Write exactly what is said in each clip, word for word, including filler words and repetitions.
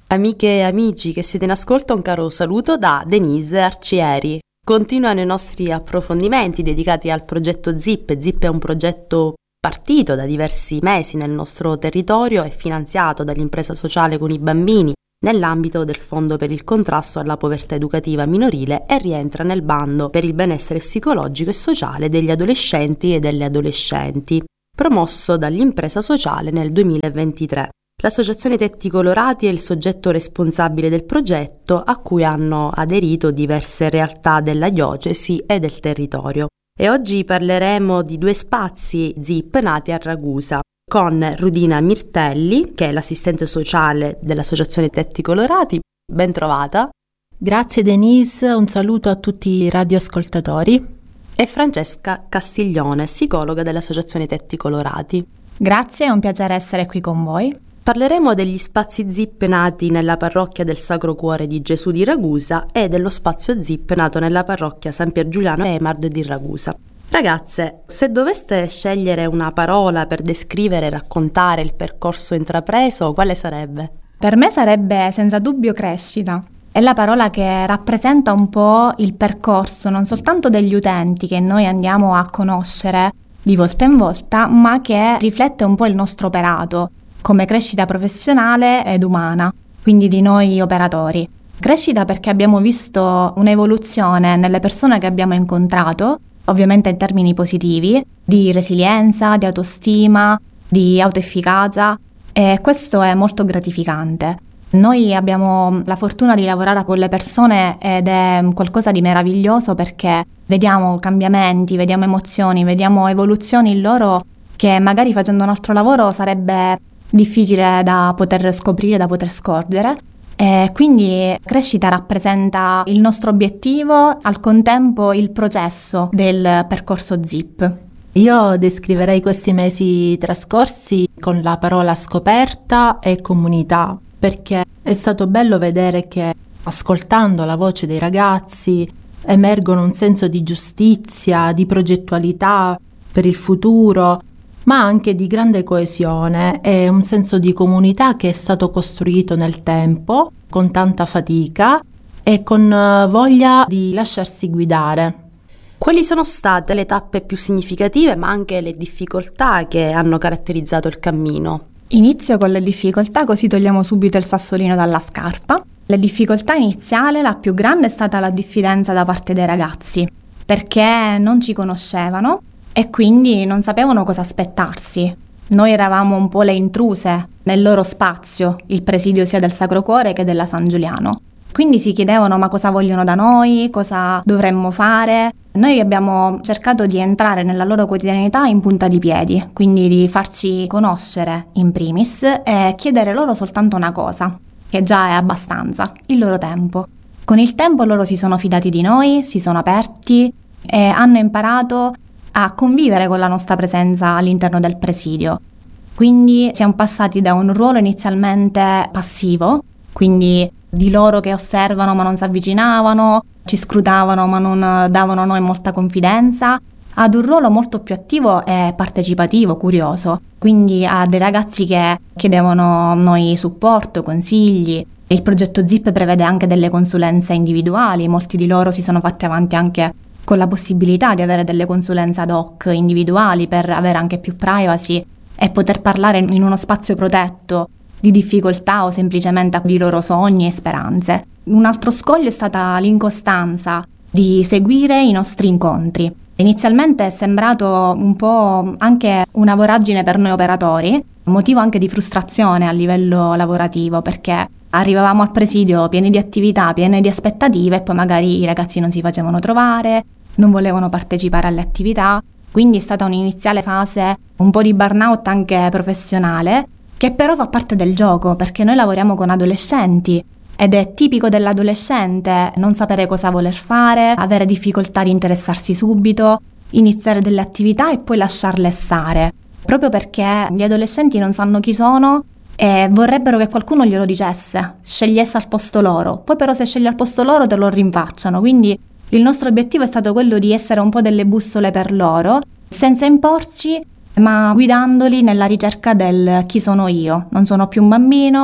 Amiche e amici che siete in ascolto, un caro saluto da Denise Arcieri. Continuano i nostri approfondimenti dedicati al progetto ZIP. ZIP è un progetto partito da diversi mesi nel nostro territorio e finanziato dall'impresa sociale con i bambini nell'ambito del Fondo per il contrasto alla povertà educativa minorile e rientra nel bando per il benessere psicologico e sociale degli adolescenti e delle adolescenti, promosso dall'impresa sociale nel duemilaventitré. L'Associazione Tetti Colorati è il soggetto responsabile del progetto, a cui hanno aderito diverse realtà della diocesi e del territorio. E oggi parleremo di due spazi ZIP nati a Ragusa, con Rudina Mirtelli, che è l'assistente sociale dell'Associazione Tetti Colorati. Ben trovata. Grazie Denise, un saluto a tutti i radioascoltatori. E Francesca Castiglione, psicologa dell'Associazione Tetti Colorati. Grazie, è un piacere essere qui con voi. Parleremo degli spazi ZIP nati nella parrocchia del Sacro Cuore di Gesù di Ragusa e dello spazio ZIP nato nella parrocchia San Pier Giuliano Emard di Ragusa. Ragazze, se doveste scegliere una parola per descrivere e raccontare il percorso intrapreso, quale sarebbe? Per me sarebbe senza dubbio crescita. È la parola che rappresenta un po' il percorso non soltanto degli utenti che noi andiamo a conoscere di volta in volta, ma che riflette un po' il nostro operato come crescita professionale ed umana, quindi di noi operatori. Crescita perché abbiamo visto un'evoluzione nelle persone che abbiamo incontrato, ovviamente in termini positivi, di resilienza, di autostima, di autoefficacia, e questo è molto gratificante. Noi abbiamo la fortuna di lavorare con le persone ed è qualcosa di meraviglioso perché vediamo cambiamenti, vediamo emozioni, vediamo evoluzioni in loro che magari facendo un altro lavoro sarebbe difficile da poter scoprire, da poter scorgere. E quindi crescita rappresenta il nostro obiettivo, al contempo il processo del percorso ZIP. Io descriverei questi mesi trascorsi con la parola scoperta e comunità, perché è stato bello vedere che ascoltando la voce dei ragazzi emergono un senso di giustizia, di progettualità per il futuro, ma anche di grande coesione e un senso di comunità che è stato costruito nel tempo, con tanta fatica e con voglia di lasciarsi guidare. Quali sono state le tappe più significative, ma anche le difficoltà che hanno caratterizzato il cammino? Inizio con le difficoltà, così togliamo subito il sassolino dalla scarpa. Le difficoltà iniziale, la più grande è stata la diffidenza da parte dei ragazzi, perché non ci conoscevano e quindi non sapevano cosa aspettarsi. Noi eravamo un po' le intruse nel loro spazio, il presidio sia del Sacro Cuore che della San Giuliano. Quindi si chiedevano ma cosa vogliono da noi, cosa dovremmo fare. Noi abbiamo cercato di entrare nella loro quotidianità in punta di piedi, quindi di farci conoscere in primis e chiedere loro soltanto una cosa, che già è abbastanza, il loro tempo. Con il tempo loro si sono fidati di noi, si sono aperti e hanno imparato a convivere con la nostra presenza all'interno del presidio. Quindi siamo passati da un ruolo inizialmente passivo, quindi di loro che osservano ma non si avvicinavano, ci scrutavano ma non davano a noi molta confidenza, ad un ruolo molto più attivo e partecipativo, curioso. Quindi a dei ragazzi che chiedevano a noi supporto, consigli. Il progetto ZIP prevede anche delle consulenze individuali, molti di loro si sono fatti avanti anche con la possibilità di avere delle consulenze ad hoc individuali per avere anche più privacy e poter parlare in uno spazio protetto di difficoltà o semplicemente di loro sogni e speranze. Un altro scoglio è stata l'incostanza di seguire i nostri incontri. Inizialmente è sembrato un po' anche una voragine per noi operatori, motivo anche di frustrazione a livello lavorativo, perché arrivavamo al presidio pieni di attività, pieni di aspettative e poi magari i ragazzi non si facevano trovare, non volevano partecipare alle attività, quindi è stata un'iniziale fase un po' di burnout anche professionale, che però fa parte del gioco, perché noi lavoriamo con adolescenti ed è tipico dell'adolescente non sapere cosa voler fare, avere difficoltà di interessarsi subito, iniziare delle attività e poi lasciarle stare, proprio perché gli adolescenti non sanno chi sono e vorrebbero che qualcuno glielo dicesse, scegliesse al posto loro, poi però se scegli al posto loro te lo rinfacciano, quindi il nostro obiettivo è stato quello di essere un po' delle bussole per loro, senza imporci, ma guidandoli nella ricerca del chi sono io. Non sono più un bambino,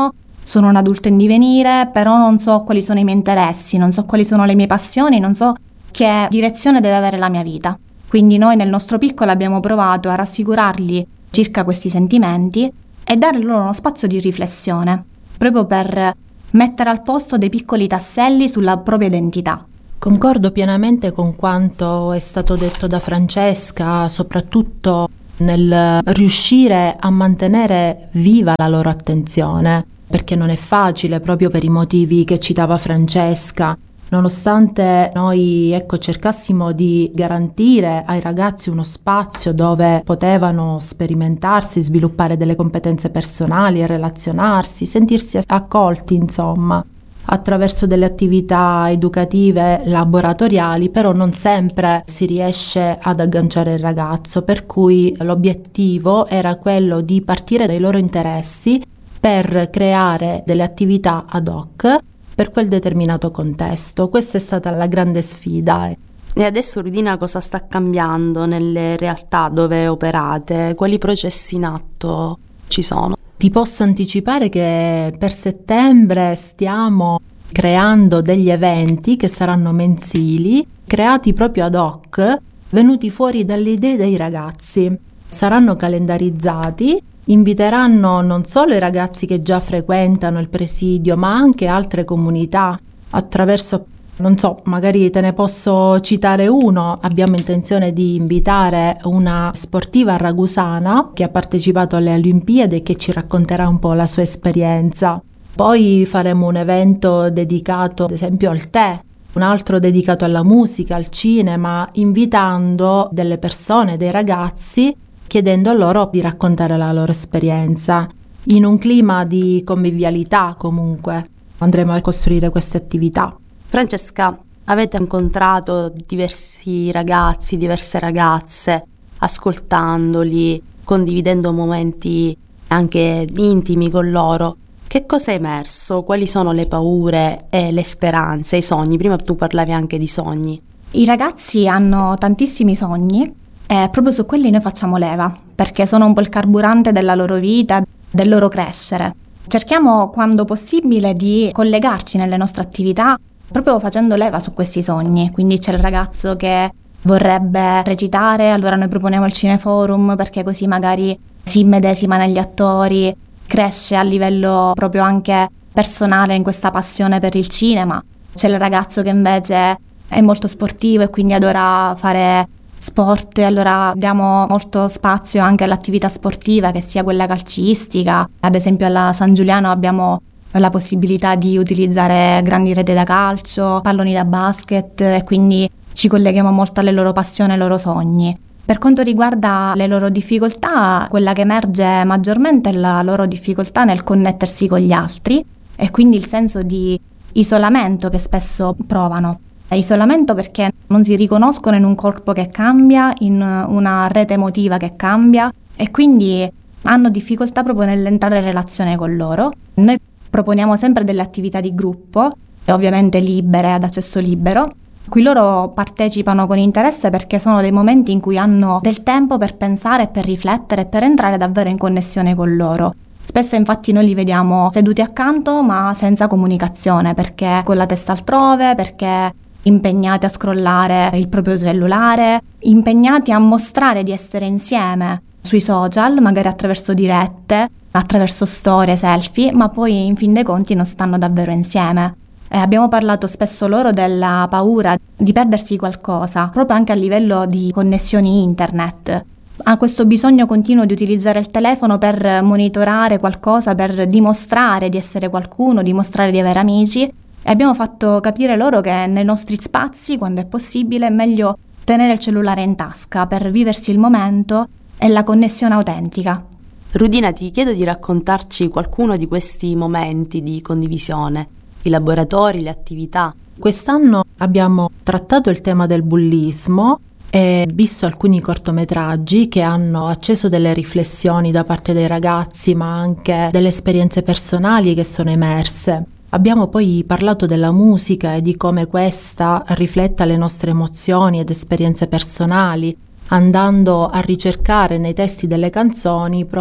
sono un adulto in divenire, però non so quali sono i miei interessi, non so quali sono le mie passioni, non so che direzione deve avere la mia vita. Quindi noi nel nostro piccolo abbiamo provato a rassicurarli circa questi sentimenti e dare loro uno spazio di riflessione, proprio per mettere al posto dei piccoli tasselli sulla propria identità. Concordo pienamente con quanto è stato detto da Francesca, soprattutto nel riuscire a mantenere viva la loro attenzione, perché non è facile proprio per i motivi che citava Francesca. Nonostante noi ecco, cercassimo di garantire ai ragazzi uno spazio dove potevano sperimentarsi, sviluppare delle competenze personali, relazionarsi, sentirsi accolti, insomma, attraverso delle attività educative laboratoriali, però non sempre si riesce ad agganciare il ragazzo, per cui l'obiettivo era quello di partire dai loro interessi per creare delle attività ad hoc per quel determinato contesto. Questa è stata la grande sfida. E adesso, Rudina, cosa sta cambiando nelle realtà dove operate? Quali processi in atto ci sono? Ti posso anticipare che per settembre stiamo creando degli eventi che saranno mensili, creati proprio ad hoc, venuti fuori dalle idee dei ragazzi. Saranno calendarizzati, inviteranno non solo i ragazzi che già frequentano il presidio, ma anche altre comunità attraverso, non so, magari te ne posso citare uno. Abbiamo intenzione di invitare una sportiva ragusana che ha partecipato alle Olimpiadi e che ci racconterà un po' la sua esperienza. Poi faremo un evento dedicato ad esempio al tè, un altro dedicato alla musica, al cinema, invitando delle persone, dei ragazzi, chiedendo loro di raccontare la loro esperienza. In un clima di convivialità comunque andremo a costruire queste attività. Francesca, avete incontrato diversi ragazzi, diverse ragazze, ascoltandoli, condividendo momenti anche intimi con loro. Che cosa è emerso? Quali sono le paure e le speranze, i sogni? Prima tu parlavi anche di sogni. I ragazzi hanno tantissimi sogni e proprio su quelli noi facciamo leva, perché sono un po' il carburante della loro vita, del loro crescere. Cerchiamo quando possibile di collegarci nelle nostre attività proprio facendo leva su questi sogni. Quindi c'è il ragazzo che vorrebbe recitare, allora noi proponiamo il cineforum perché così magari si immedesima negli attori, cresce a livello proprio anche personale in questa passione per il cinema. C'è il ragazzo che invece è molto sportivo e quindi adora fare sport, e allora diamo molto spazio anche all'attività sportiva, che sia quella calcistica. Ad esempio alla San Giuliano abbiamo la possibilità di utilizzare grandi reti da calcio, palloni da basket, e quindi ci colleghiamo molto alle loro passioni e ai loro sogni. Per quanto riguarda le loro difficoltà, quella che emerge maggiormente è la loro difficoltà nel connettersi con gli altri e quindi il senso di isolamento che spesso provano. Isolamento perché non si riconoscono in un corpo che cambia, in una rete emotiva che cambia, e quindi hanno difficoltà proprio nell'entrare in relazione con loro. Noi proponiamo sempre delle attività di gruppo, e ovviamente libere, ad accesso libero, a cui loro partecipano con interesse perché sono dei momenti in cui hanno del tempo per pensare, per riflettere, per entrare davvero in connessione con loro. Spesso infatti noi li vediamo seduti accanto ma senza comunicazione, perché con la testa altrove, perché impegnati a scrollare il proprio cellulare, impegnati a mostrare di essere insieme sui social, magari attraverso dirette, attraverso storie, selfie, ma poi in fin dei conti non stanno davvero insieme. Eh, abbiamo parlato spesso loro della paura di perdersi qualcosa, proprio anche a livello di connessioni internet. Ha questo bisogno continuo di utilizzare il telefono per monitorare qualcosa, per dimostrare di essere qualcuno, dimostrare di avere amici. E abbiamo fatto capire loro che nei nostri spazi, quando è possibile, è meglio tenere il cellulare in tasca per viversi il momento e la connessione autentica. Rudina, ti chiedo di raccontarci qualcuno di questi momenti di condivisione, i laboratori, le attività. Quest'anno abbiamo trattato il tema del bullismo e visto alcuni cortometraggi che hanno acceso delle riflessioni da parte dei ragazzi, ma anche delle esperienze personali che sono emerse. Abbiamo poi parlato della musica e di come questa rifletta le nostre emozioni ed esperienze personali, andando a ricercare nei testi delle canzoni proprio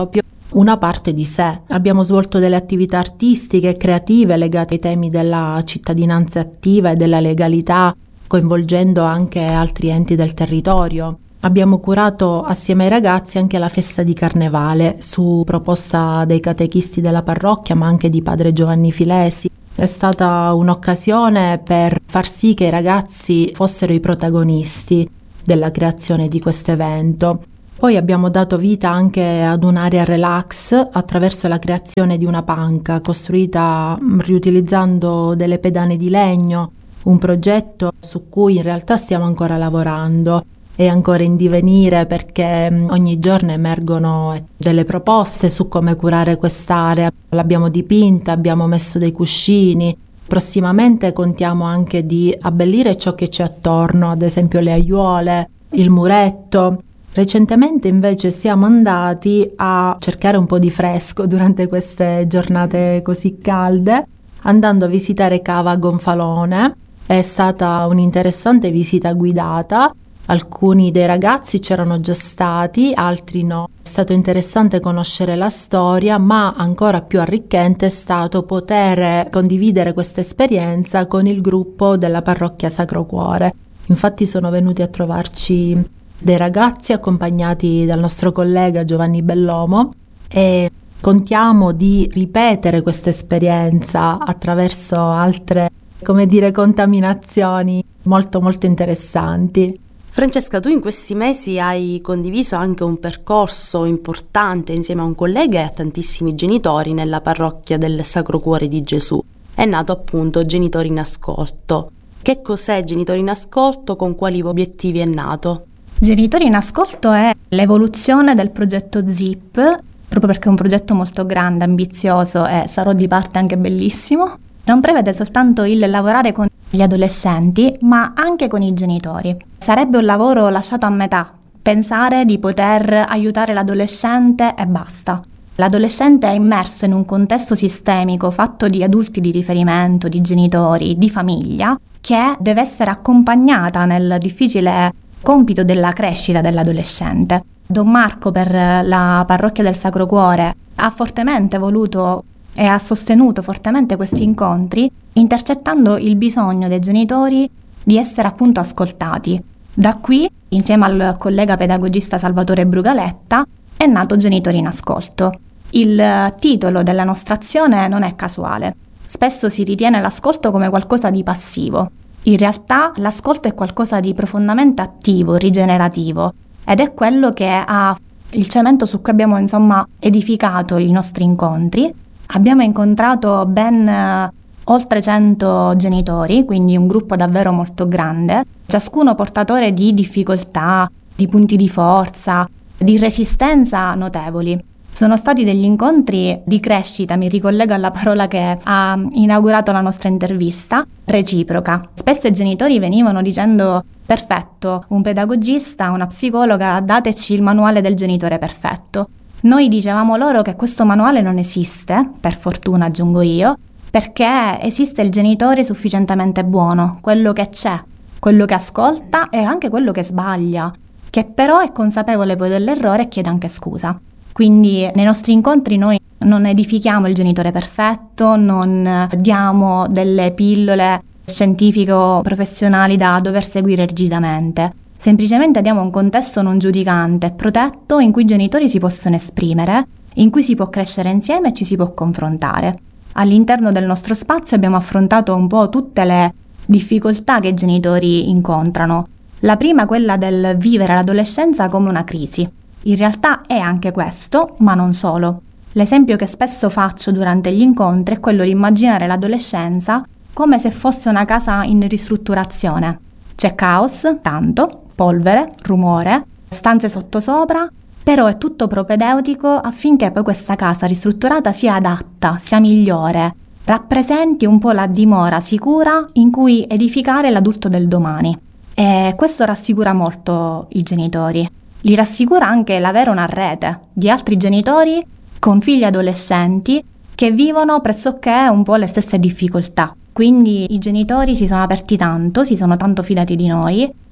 una parte di sé. Abbiamo svolto delle attività artistiche e creative legate ai temi della cittadinanza attiva e della legalità, coinvolgendo anche altri enti del territorio. Abbiamo curato assieme ai ragazzi anche la festa di Carnevale su proposta dei catechisti della parrocchia, ma anche di padre Giovanni Filesi. È stata un'occasione per far sì che i ragazzi fossero i protagonisti della creazione di questo evento. Poi abbiamo dato vita anche ad un'area relax attraverso la creazione di una panca costruita riutilizzando delle pedane di legno, un progetto su cui in realtà stiamo ancora lavorando. È ancora in divenire perché ogni giorno emergono delle proposte su come curare quest'area. L'abbiamo dipinta, abbiamo messo dei cuscini. Prossimamente contiamo anche di abbellire ciò che c'è attorno, ad esempio le aiuole, il muretto. Recentemente invece siamo andati a cercare un po' di fresco durante queste giornate così calde, andando a visitare Cava Gonfalone. È stata un'interessante visita guidata. Alcuni dei ragazzi c'erano già stati, altri no. È stato interessante conoscere la storia, ma ancora più arricchente è stato poter condividere questa esperienza con il gruppo della parrocchia Sacro Cuore. Infatti sono venuti a trovarci dei ragazzi accompagnati dal nostro collega Giovanni Bellomo e contiamo di ripetere questa esperienza attraverso altre, come dire, contaminazioni molto molto interessanti. Francesca, tu in questi mesi hai condiviso anche un percorso importante insieme a un collega e a tantissimi genitori nella parrocchia del Sacro Cuore di Gesù. È nato appunto Genitori in Ascolto. Che cos'è Genitori in Ascolto? Con quali obiettivi è nato? Genitori in Ascolto è l'evoluzione del progetto ZIP, proprio perché è un progetto molto grande, ambizioso e sarò di parte anche bellissimo. Non prevede soltanto il lavorare con gli adolescenti, ma anche con i genitori. Sarebbe un lavoro lasciato a metà, pensare di poter aiutare l'adolescente e basta. L'adolescente è immerso in un contesto sistemico fatto di adulti di riferimento, di genitori, di famiglia, che deve essere accompagnata nel difficile compito della crescita dell'adolescente. Don Marco, per la parrocchia del Sacro Cuore, ha fortemente voluto e ha sostenuto fortemente questi incontri, intercettando il bisogno dei genitori di essere appunto ascoltati. Da qui, insieme al collega pedagogista Salvatore Brugaletta, è nato Genitori in Ascolto. Il titolo della nostra azione non è casuale. Spesso si ritiene l'ascolto come qualcosa di passivo. In realtà l'ascolto è qualcosa di profondamente attivo, rigenerativo, ed è quello che ha il cemento su cui abbiamo insomma edificato i nostri incontri. Abbiamo incontrato ben eh, oltre cento genitori, quindi un gruppo davvero molto grande, ciascuno portatore di difficoltà, di punti di forza, di resistenza notevoli. Sono stati degli incontri di crescita, mi ricollego alla parola che ha inaugurato la nostra intervista, reciproca. Spesso i genitori venivano dicendo: perfetto, un pedagogista, una psicologa, dateci il manuale del genitore perfetto. Noi dicevamo loro che questo manuale non esiste, per fortuna aggiungo io, perché esiste il genitore sufficientemente buono, quello che c'è, quello che ascolta e anche quello che sbaglia, che però è consapevole poi dell'errore e chiede anche scusa. Quindi nei nostri incontri noi non edifichiamo il genitore perfetto, non diamo delle pillole scientifico-professionali da dover seguire rigidamente. Semplicemente diamo un contesto non giudicante e protetto in cui i genitori si possono esprimere, in cui si può crescere insieme e ci si può confrontare. All'interno del nostro spazio abbiamo affrontato un po' tutte le difficoltà che i genitori incontrano. La prima è quella del vivere l'adolescenza come una crisi. In realtà è anche questo, ma non solo. L'esempio che spesso faccio durante gli incontri è quello di immaginare l'adolescenza come se fosse una casa in ristrutturazione. C'è caos, tanto, polvere, rumore, stanze sottosopra, però è tutto propedeutico affinché poi questa casa ristrutturata sia adatta, sia migliore, rappresenti un po' la dimora sicura in cui edificare l'adulto del domani. E questo rassicura molto i genitori. Li rassicura anche l'avere una rete di altri genitori con figli adolescenti che vivono pressoché un po' le stesse difficoltà. Quindi i genitori si sono aperti tanto, si sono tanto fidati di noi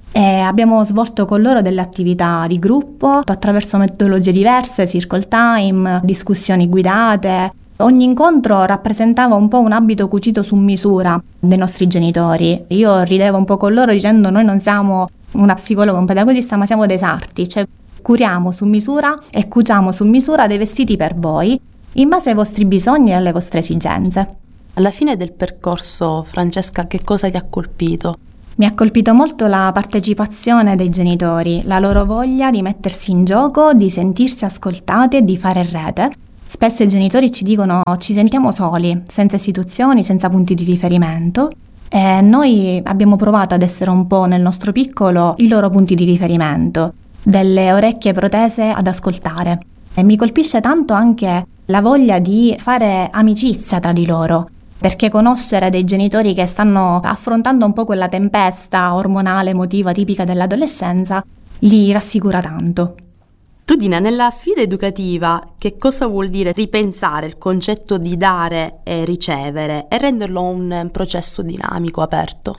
e abbiamo svolto con loro delle attività di gruppo attraverso metodologie diverse, circle time, discussioni guidate. Ogni incontro rappresentava un po' un abito cucito su misura dei nostri genitori. Io ridevo un po' con loro dicendo: noi non siamo una psicologa, un pedagogista, ma siamo dei sarti, cioè curiamo su misura e cuciamo su misura dei vestiti per voi in base ai vostri bisogni e alle vostre esigenze. Alla fine del percorso, Francesca, che cosa ti ha colpito? Mi ha colpito molto la partecipazione dei genitori, la loro voglia di mettersi in gioco, di sentirsi ascoltati e di fare rete. Spesso i genitori ci dicono: ci sentiamo soli, senza istituzioni, senza punti di riferimento, e noi abbiamo provato ad essere un po' nel nostro piccolo i loro punti di riferimento, delle orecchie protese ad ascoltare. E mi colpisce tanto anche la voglia di fare amicizia tra di loro, perché conoscere dei genitori che stanno affrontando un po' quella tempesta ormonale emotiva tipica dell'adolescenza li rassicura tanto. Rudina, nella sfida educativa, che cosa vuol dire ripensare il concetto di dare e ricevere e renderlo un processo dinamico, aperto?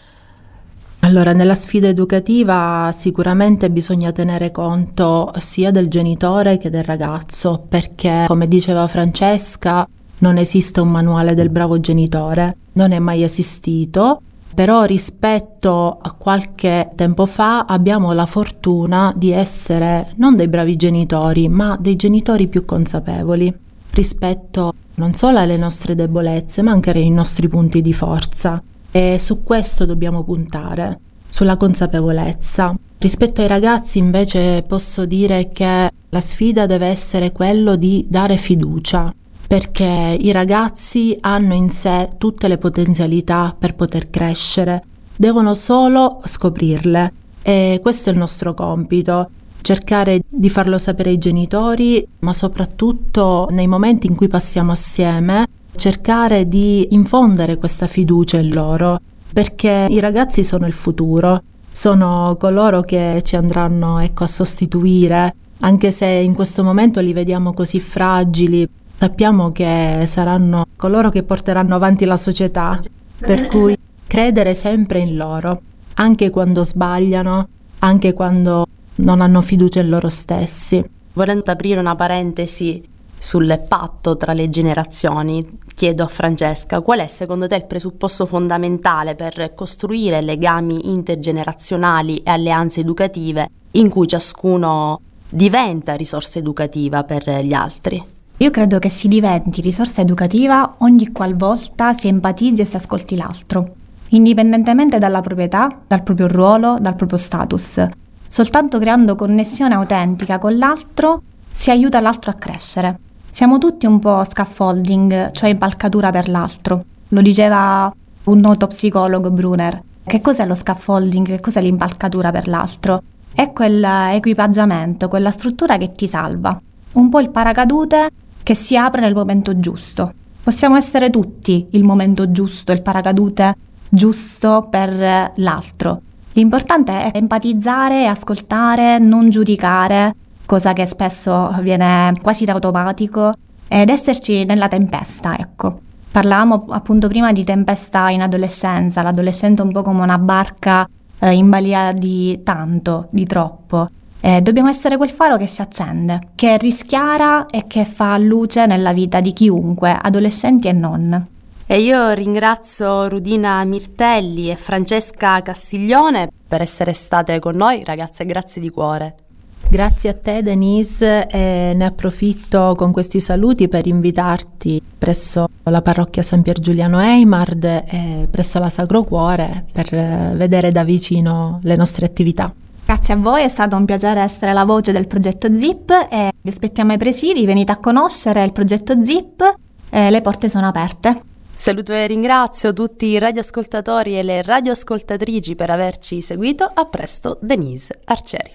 Allora, nella sfida educativa sicuramente bisogna tenere conto sia del genitore che del ragazzo, perché, come diceva Francesca, non esiste un manuale del bravo genitore, non è mai esistito, però rispetto a qualche tempo fa abbiamo la fortuna di essere non dei bravi genitori, ma dei genitori più consapevoli rispetto non solo alle nostre debolezze, ma anche ai nostri punti di forza. E su questo dobbiamo puntare, sulla consapevolezza. Rispetto ai ragazzi invece posso dire che la sfida deve essere quello di dare fiducia, perché i ragazzi hanno in sé tutte le potenzialità per poter crescere, devono solo scoprirle, e questo è il nostro compito, cercare di farlo sapere ai genitori, ma soprattutto nei momenti in cui passiamo assieme, cercare di infondere questa fiducia in loro, perché i ragazzi sono il futuro, sono coloro che ci andranno, ecco, a sostituire, anche se in questo momento li vediamo così fragili. Sappiamo che saranno coloro che porteranno avanti la società, per cui credere sempre in loro, anche quando sbagliano, anche quando non hanno fiducia in loro stessi. Volendo aprire una parentesi sul patto tra le generazioni, chiedo a Francesca: qual è secondo te il presupposto fondamentale per costruire legami intergenerazionali e alleanze educative in cui ciascuno diventa risorsa educativa per gli altri? Io credo che si diventi risorsa educativa ogni qualvolta si empatizzi e si ascolti l'altro, indipendentemente dalla proprietà, dal proprio ruolo, dal proprio status. Soltanto creando connessione autentica con l'altro si aiuta l'altro a crescere. Siamo tutti un po' scaffolding, cioè impalcatura per l'altro. Lo diceva un noto psicologo, Brunner. Che cos'è lo scaffolding? Che cos'è l'impalcatura per l'altro? È quell'equipaggiamento, quella struttura che ti salva. Un po' il paracadute che si apre nel momento giusto. Possiamo essere tutti il momento giusto, il paracadute giusto per l'altro. L'importante è empatizzare, ascoltare, non giudicare, cosa che spesso viene quasi da automatico, ed esserci nella tempesta, ecco. Parlavamo appunto prima di tempesta in adolescenza, l'adolescente è un po' come una barca eh, in balia di tanto, di troppo. Eh, dobbiamo essere quel faro che si accende, che rischiara e che fa luce nella vita di chiunque, adolescenti e non. E io ringrazio Rudina Mirtelli e Francesca Castiglione per essere state con noi. Ragazze, grazie di cuore. Grazie a te, Denise, e ne approfitto con questi saluti per invitarti presso la parrocchia San Pier Giuliano Eimard e presso la Sacro Cuore per vedere da vicino le nostre attività. Grazie a voi, è stato un piacere essere la voce del progetto Zip e vi aspettiamo ai presidi, venite a conoscere il progetto Zip, e le porte sono aperte. Saluto e ringrazio tutti i radioascoltatori e le radioascoltatrici per averci seguito. A presto, Denise Arcieri.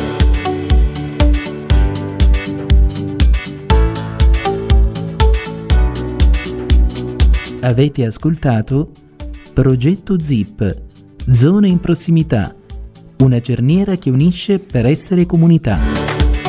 Avete ascoltato Progetto Zip, Zone in prossimità, una cerniera che unisce per essere comunità.